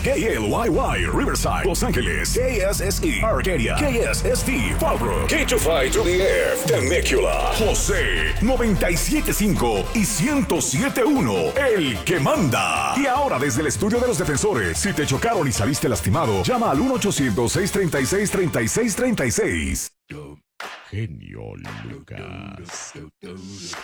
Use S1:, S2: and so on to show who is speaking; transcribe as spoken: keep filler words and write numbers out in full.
S1: K L Y Y, Riverside, Los Ángeles, K S S E, Arcadia, K S S T, Fallbrook, K two five to the F, Temecula, José, noventa y siete punto cinco y ciento siete punto uno, el que manda. Y ahora desde el estudio de los defensores, si te chocaron y saliste lastimado, llama al uno ochocientos, seis treinta y seis, treinta y seis treinta y seis.
S2: Genio Lucas.